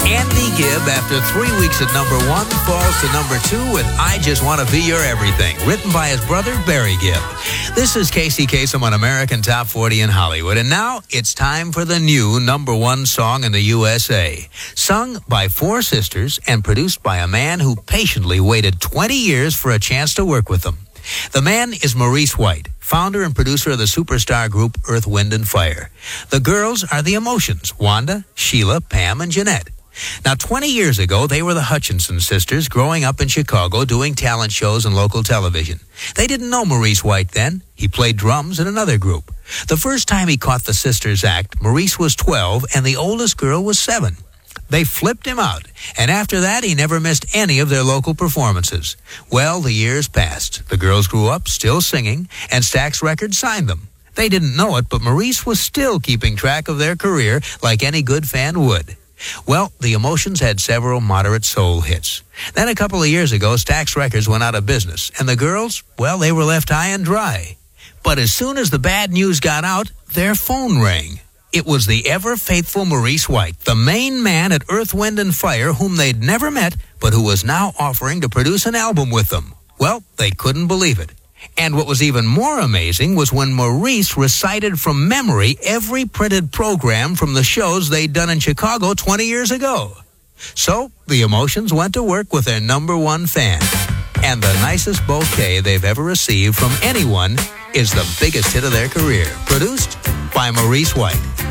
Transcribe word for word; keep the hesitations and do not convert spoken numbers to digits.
Andy Gibb, after three weeks at number one, falls to number two with I Just Want to Be Your Everything, written by his brother, Barry Gibb. This is Casey Kasem on American Top forty in Hollywood, and now it's time for the new number one song in the U S A. Sung by four sisters and produced by a man who patiently waited twenty years for a chance to work with them. The man is Maurice White, founder and producer of the superstar group Earth, Wind and Fire. The girls are the Emotions, Wanda, Sheila, Pam, and Jeanette. Now, twenty years ago, they were the Hutchinson sisters growing up in Chicago doing talent shows and local television. They didn't know Maurice White then. He played drums in another group. The first time he caught the sisters act, Maurice was twelve and the oldest girl was seven. They flipped him out, and after that, he never missed any of their local performances. Well, the years passed. The girls grew up, still singing, and Stax Records signed them. They didn't know it, but Maurice was still keeping track of their career like any good fan would. Well, the Emotions had several moderate soul hits. Then a couple of years ago, Stax Records went out of business, and the girls, well, they were left high and dry. But as soon as the bad news got out, their phone rang. It was the ever-faithful Maurice White, the main man at Earth, Wind and Fire, whom they'd never met, but who was now offering to produce an album with them. Well, they couldn't believe it. And what was even more amazing was when Maurice recited from memory every printed program from the shows they'd done in Chicago twenty years ago. So, the Emotions went to work with their number one fan. And the nicest bouquet they've ever received from anyone is the biggest hit of their career, produced by Maurice White.